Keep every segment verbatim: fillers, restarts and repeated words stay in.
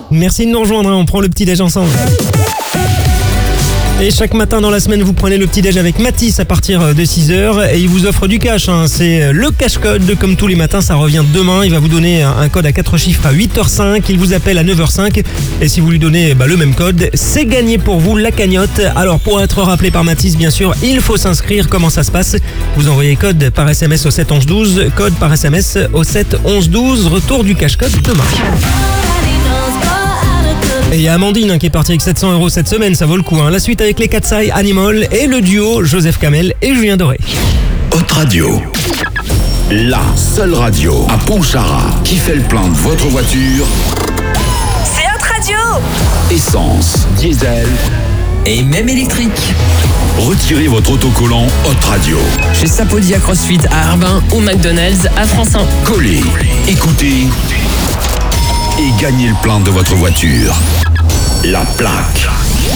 Merci de nous rejoindre, hein, on prend le petit-déj ensemble. Et chaque matin dans la semaine, vous prenez le petit-déj avec Mathis à partir de six heures et il vous offre du cash. Hein. C'est le cash code, comme tous les matins, ça revient demain. Il va vous donner un code à quatre chiffres à huit heures cinq. Il vous appelle à neuf heures cinq. Et si vous lui donnez bah, le même code, c'est gagné pour vous la cagnotte. Alors pour être rappelé par Mathis, bien sûr, il faut s'inscrire. Comment ça se passe ? Vous envoyez code par S M S au sept onze douze, code par S M S au sept onze douze. Retour du cash code demain. Et il y a Amandine hein, qui est partie avec sept cents euros cette semaine, ça vaut le coup. Hein. La suite avec les Katsai, Animal et le duo Joseph Kamel et Julien Doré. Hot Radio, la seule radio à Pontcharra qui fait le plein de votre voiture. C'est Hot Radio. Essence, diesel et même électrique. Retirez votre autocollant Hot Radio. Chez Sapodia CrossFit à Arbin ou McDonald's à Francin. Collez, écoutez et gagnez le plein de votre voiture. La plaque.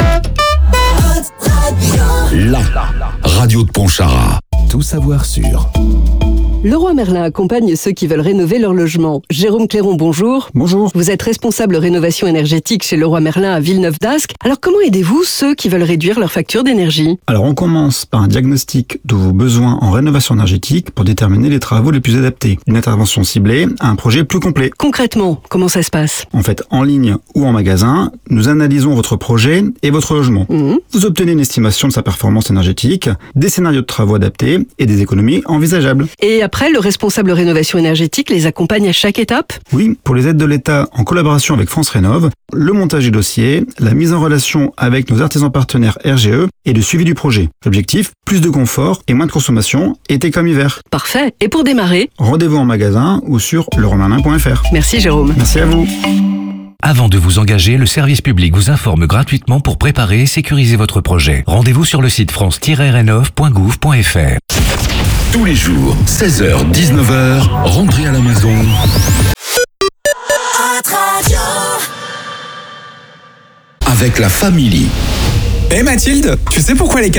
La radio de Pontcharra. Tout savoir sur. Leroy Merlin accompagne ceux qui veulent rénover leur logement. Jérôme Clairon, bonjour. Bonjour. Vous êtes responsable rénovation énergétique chez Leroy Merlin à Villeneuve-d'Ascq. Alors comment aidez-vous ceux qui veulent réduire leur facture d'énergie ? Alors on commence par un diagnostic de vos besoins en rénovation énergétique pour déterminer les travaux les plus adaptés. Une intervention ciblée à un projet plus complet. Concrètement, comment ça se passe ? En fait, en ligne ou en magasin, nous analysons votre projet et votre logement. Mmh. Vous obtenez une estimation de sa performance énergétique, des scénarios de travaux adaptés et des économies envisageables. Et après, le responsable rénovation énergétique les accompagne à chaque étape ? Oui, pour les aides de l'État en collaboration avec France Rénov', le montage du dossier, la mise en relation avec nos artisans partenaires R G E et le suivi du projet. L'objectif, plus de confort et moins de consommation, été comme hiver. Parfait. Et pour démarrer ? Rendez-vous en magasin ou sur leroy merlin point f r. Merci Jérôme. Merci à vous. Avant de vous engager, le service public vous informe gratuitement pour préparer et sécuriser votre projet. Rendez-vous sur le site france tiret rénov point gouv point f r. Tous les jours, seize heures dix-neuf heures, rentrez à la maison. Avec la famille. Hé hey Mathilde, tu sais pourquoi les